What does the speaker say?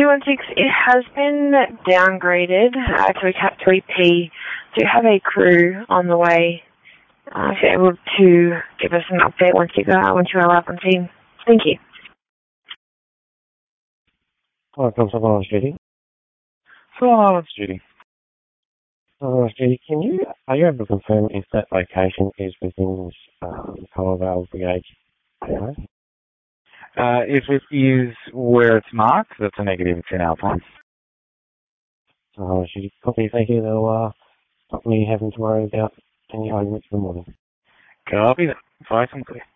216, it has been downgraded to a Cat 3P. Do you have a crew on the way if you're able to give us an update once you arrive on team? Thank you. Hi, Constable Islands Judy. Swan Islands Judy. Judy, are you able to confirm if that location is within Coalvale Brigade area? If it is where it's marked, that's a negative. It's in our plan. Judy, copy, thank you. They'll stop me having to worry about any arguments in the morning. Copy that. Fire some clear.